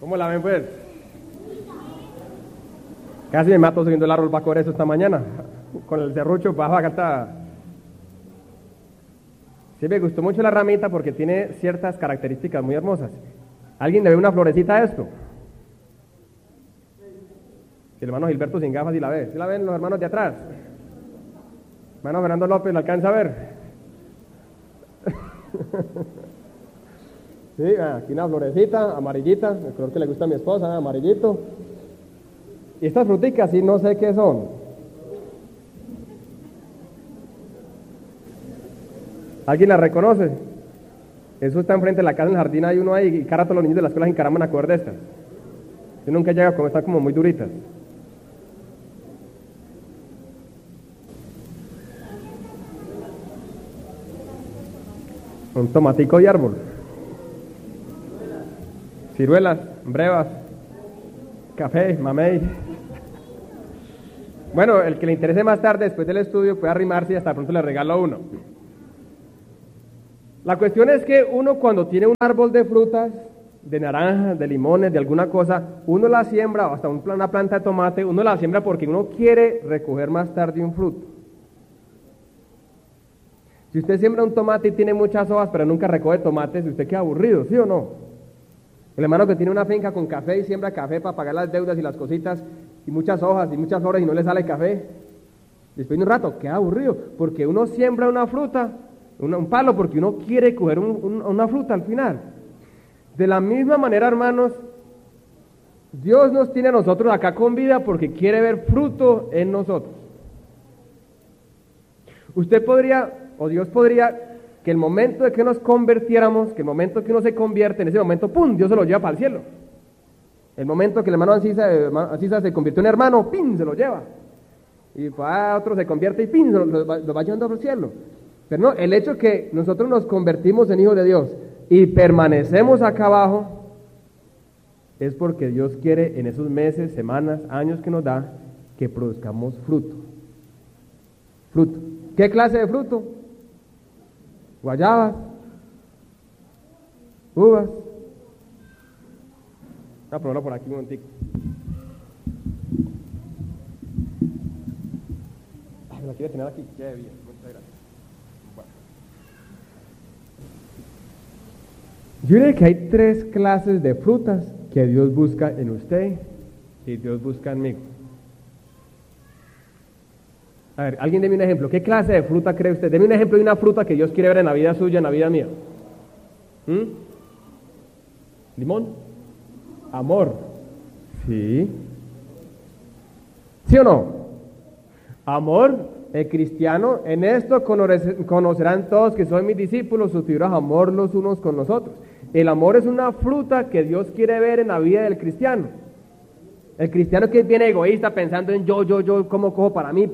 ¿Cómo la ven, pues? Casi me mato subiendo el árbol para coger eso esta mañana. Con el serrucho bajo acá está. Sí, me gustó mucho la ramita porque tiene ciertas características muy hermosas. ¿Alguien le ve una florecita a esto? El hermano Gilberto sin gafas, ¿sí la ve? ¿Sí la ven los hermanos de atrás? Hermano Fernando López, ¿lo alcanza a ver? Sí, aquí una florecita, amarillita, el color que le gusta a mi esposa, amarillito. Y estas fruticas, sí, no sé qué son. ¿Alguien las reconoce? Eso está enfrente de la casa, en el jardín hay uno ahí, y cada rato los niños de la escuela se encaraman a coger de estas. Yo nunca llega como están como muy duritas. Un tomatico de árbol. Ciruelas, brevas, café, mamey. Bueno, el que le interese más tarde, después del estudio, puede arrimarse y hasta pronto le regalo uno. La cuestión es que uno cuando tiene un árbol de frutas, de naranjas, de limones, de alguna cosa, uno la siembra, o hasta una planta de tomate, uno la siembra porque uno quiere recoger más tarde un fruto. Si usted siembra un tomate y tiene muchas hojas, pero nunca recoge tomates, usted queda aburrido, ¿sí o no? El hermano que tiene una finca con café y siembra café para pagar las deudas y las cositas, y muchas hojas y muchas flores y no le sale café, después de un rato queda aburrido, porque uno siembra una fruta, un palo, porque uno quiere coger una fruta al final. De la misma manera, hermanos, Dios nos tiene a nosotros acá con vida porque quiere ver fruto en nosotros. Usted podría, o Dios podría, que el momento de que nos convirtiéramos, que el momento que uno se convierte, en ese momento, ¡pum!, Dios se lo lleva para el cielo. El momento que el hermano Ancisa se convirtió en hermano, ¡pim!, se lo lleva. Y otro se convierte y ¡pim!, lo va llevando al cielo. Pero no, el hecho que nosotros nos convertimos en hijos de Dios y permanecemos acá abajo, es porque Dios quiere en esos meses, semanas, años que nos da, que produzcamos fruto. Fruto. ¿Qué clase de fruto? Guayabas, uvas. Voy a probarlo por aquí un momentico. Ay, ¿la quiere tener aquí? Qué bien, muchas gracias. Bueno. Yo diría que hay 3 clases de frutas que Dios busca en usted y Dios busca en mí. A ver, alguien deme un ejemplo. ¿Qué clase de fruta cree usted? Deme un ejemplo de una fruta que Dios quiere ver en la vida suya, en la vida mía. ¿Limón? Amor. ¿Sí? ¿Sí o no? Amor, el cristiano, en esto conocerán todos que son mis discípulos, suscibirás amor los unos con los otros. El amor es una fruta que Dios quiere ver en la vida del cristiano. El cristiano que es bien egoísta, pensando en yo, cómo cojo para mí,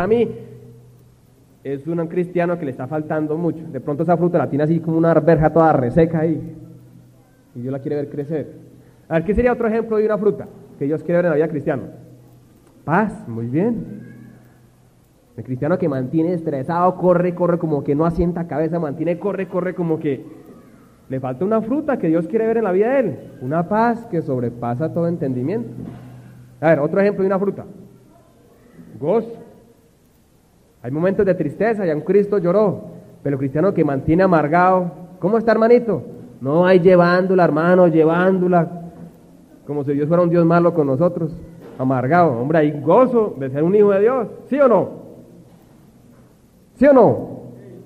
es un cristiano que le está faltando mucho. De pronto esa fruta la tiene así como una verja toda reseca ahí, y Dios la quiere ver crecer. A ver, ¿qué sería otro ejemplo de una fruta que Dios quiere ver en la vida cristiana? Paz, muy bien. El cristiano que mantiene estresado, corre como que no asienta cabeza, corre como que le falta una fruta que Dios quiere ver en la vida de él, una paz que sobrepasa todo entendimiento. A ver, otro ejemplo de una fruta. Gozo. Hay momentos de tristeza, ya un Cristo lloró, pero el cristiano que mantiene amargado, ¿cómo está, hermanito? No, hay llevándola, hermano, como si Dios fuera un Dios malo con nosotros, amargado. Hombre, hay gozo de ser un hijo de Dios, ¿sí o no? ¿Sí o no?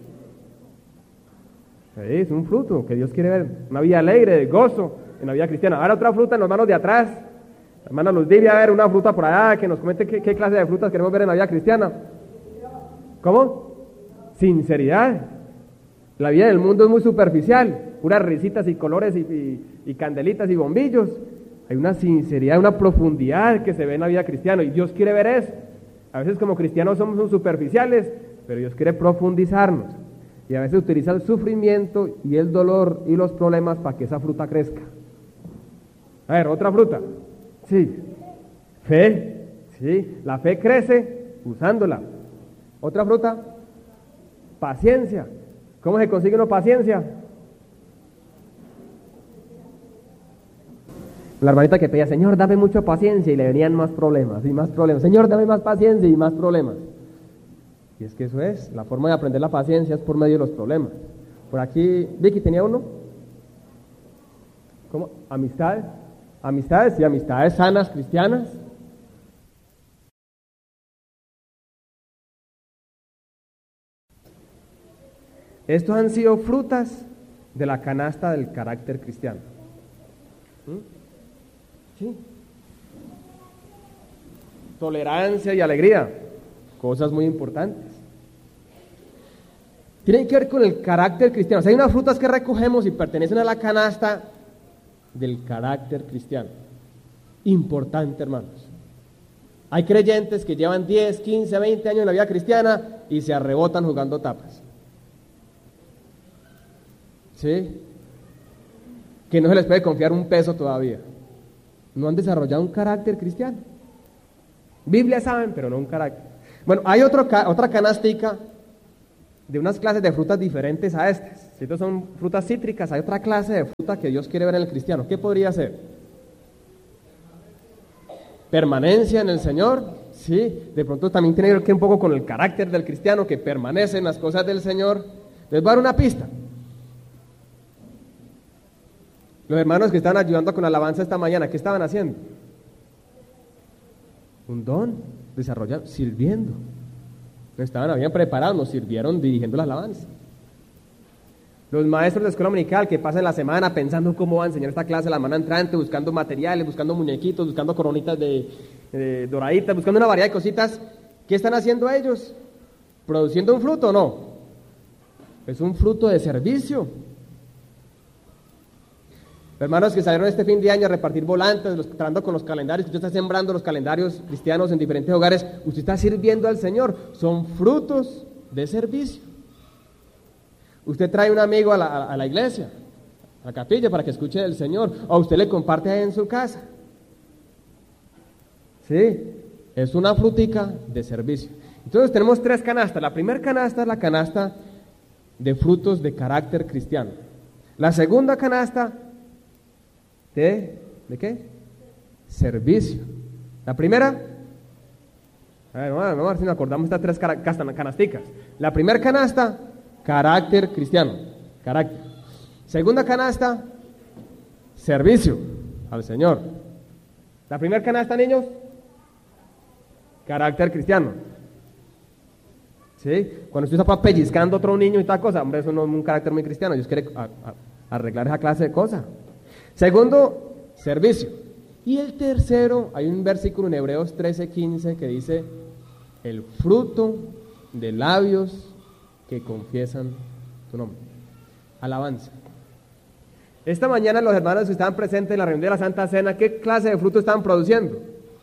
Sí, es un fruto que Dios quiere ver, una vida alegre, de gozo en la vida cristiana. Ahora otra fruta en los manos de atrás. Hermana Luz Divia, a ver una fruta por allá, que nos comente qué clase de frutas queremos ver en la vida cristiana. ¿Cómo? Sinceridad. La vida del mundo es muy superficial, puras risitas y colores y candelitas y bombillos. Hay una sinceridad, una profundidad que se ve en la vida cristiana y Dios quiere ver eso. A veces como cristianos somos superficiales, pero Dios quiere profundizarnos. Y a veces utiliza el sufrimiento y el dolor y los problemas para que esa fruta crezca. A ver, otra fruta. Sí. Fe. Sí. La fe crece usándola. Otra fruta. Paciencia. ¿Cómo se consigue una paciencia? La hermanita que pedía, Señor, dame mucha paciencia, y le venían más problemas y más problemas. Señor, dame más paciencia y más problemas. Y es que eso es, la forma de aprender la paciencia es por medio de los problemas. Por aquí, Vicky, ¿tenía uno? ¿Cómo? ¿Amistades? Amistades, sí, amistades sanas, cristianas. Estos han sido frutas de la canasta del carácter cristiano. Sí. Tolerancia y alegría, cosas muy importantes. Tienen que ver con el carácter cristiano. O sea, hay unas frutas que recogemos y pertenecen a la canasta del carácter cristiano. Importante, hermanos. Hay creyentes que llevan 10, 15, 20 años en la vida cristiana y se arrebotan jugando tapas. ¿Sí? Que no se les puede confiar un peso todavía. No han desarrollado un carácter cristiano. Biblia saben, pero no un carácter. Bueno, hay otra canastica de unas clases de frutas diferentes a estas. Si estas son frutas cítricas, hay otra clase de fruta que Dios quiere ver en el cristiano. ¿Qué podría ser? Permanencia en el Señor. Sí, de pronto también tiene que ver un poco con el carácter del cristiano que permanece en las cosas del Señor. Les voy a dar una pista. Los hermanos que estaban ayudando con la alabanza esta mañana, ¿qué estaban haciendo? Un don desarrollado, sirviendo. Habían preparado, nos sirvieron dirigiendo la alabanza. Los maestros de escuela dominical que pasan la semana pensando cómo va a enseñar esta clase la semana entrante, buscando materiales, buscando muñequitos, buscando coronitas de doraditas, buscando una variedad de cositas. ¿Qué están haciendo ellos? ¿Produciendo un fruto o no? Es un fruto de servicio. Hermanos que salieron este fin de año a repartir volantes, tratando con los calendarios, usted está sembrando los calendarios cristianos en diferentes hogares, usted está sirviendo al Señor, son frutos de servicio. Usted trae un amigo a la iglesia, a la capilla, para que escuche del Señor, o usted le comparte ahí en su casa. Sí, es una frutica de servicio. Entonces tenemos 3 canastas. La primera canasta es la canasta de frutos de carácter cristiano. La segunda canasta ¿de qué? Servicio. La primera, vamos a ver si nos acordamos de estas 3 canasticas. La primera canasta, carácter cristiano, carácter. Segunda canasta, servicio al Señor. La primera canasta, niños, carácter cristiano. ¿Sí? Cuando usted está pellizcando a otro niño y tal cosa, hombre, eso no es un carácter muy cristiano. Dios quiere arreglar esa clase de cosas. Segundo, servicio. Y el tercero, hay un versículo en Hebreos 13:15 que dice, el fruto de labios que confiesan tu nombre. Alabanza. Esta mañana los hermanos que estaban presentes en la reunión de la Santa Cena, ¿qué clase de fruto estaban produciendo?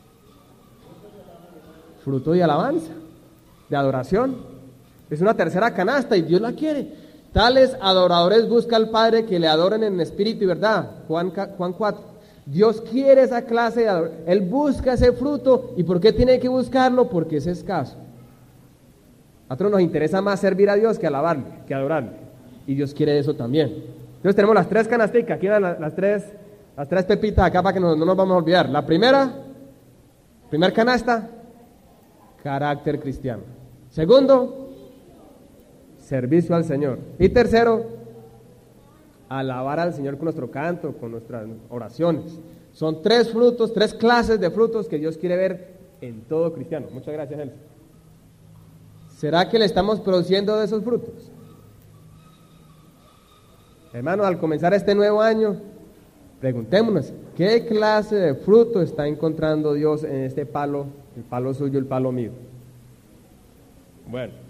Fruto de alabanza, de adoración. Es una tercera canasta y Dios la quiere. Tales adoradores busca al Padre que le adoren en espíritu y verdad. Juan 4. Dios quiere esa clase de adoración. Él busca ese fruto. ¿Y por qué tiene que buscarlo? Porque es escaso. A nosotros nos interesa más servir a Dios que alabarle, que adorarle. Y Dios quiere eso también. Entonces tenemos las 3 canasticas. Aquí van las tres pepitas acá para que no nos vamos a olvidar. La primera canasta, carácter cristiano. Segundo, servicio al Señor. Y tercero, alabar al Señor con nuestro canto, con nuestras oraciones. Son 3 frutos, 3 clases de frutos que Dios quiere ver en todo cristiano. Muchas gracias, Elsa. ¿Será que le estamos produciendo de esos frutos? Hermanos, al comenzar este nuevo año, preguntémonos, ¿qué clase de fruto está encontrando Dios en este palo, el palo suyo, el palo mío? Bueno.